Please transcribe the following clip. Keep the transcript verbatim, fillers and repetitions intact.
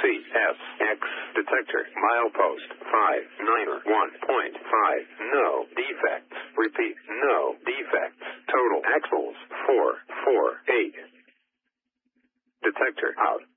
C S X detector milepost five nine one point five. No defects. Repeat, no defects. Total axles four four eight. Detector out.